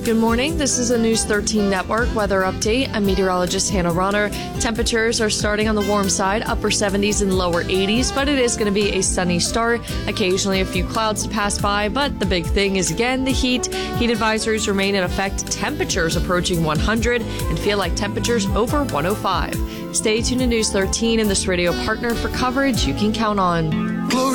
Good morning. This is a News 13 Network weather update. I'm meteorologist Hannah Ronner. Temperatures are starting on the warm side, upper 70s and lower 80s, but it is going to be a sunny start. Occasionally a few clouds to pass by, but the big thing is, again, the heat. Heat advisories remain in effect. Temperatures approaching 100 and feel like temperatures over 105. Stay tuned to News 13 and this radio partner for coverage you can count on.